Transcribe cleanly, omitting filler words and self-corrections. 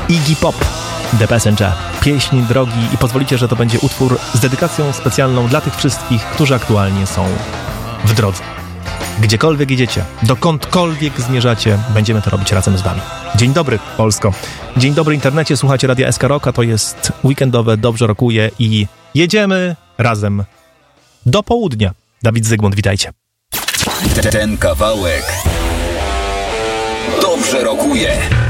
Iggy Pop, The Passenger, pieśń drogi i pozwolicie, że to będzie utwór z dedykacją specjalną dla tych wszystkich, którzy aktualnie są w drodze. Gdziekolwiek idziecie, dokądkolwiek zmierzacie, będziemy to robić razem z wami. Dzień dobry, Polsko. Dzień dobry, internecie. Słuchacie Radia SK Rock, a to jest weekendowe Dobrze Rokuje i jedziemy razem do południa. Dawid Zygmunt, witajcie. Ten kawałek dobrze rokuje.